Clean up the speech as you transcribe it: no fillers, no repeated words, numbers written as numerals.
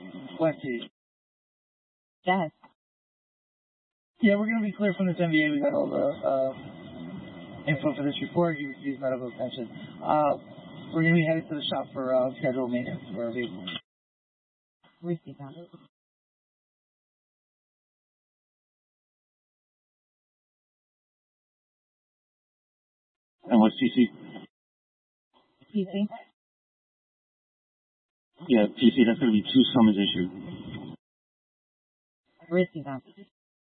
Black tea. Yes. Yeah, we're going to be clear from this MBA. We got all the info for this report. He refused medical attention. We're going to be headed to the shop for scheduled maintenance for our vehicle. Receive that. And what's TC? PC? Yeah, TC, that's going to be 2 summons issued. Receive that.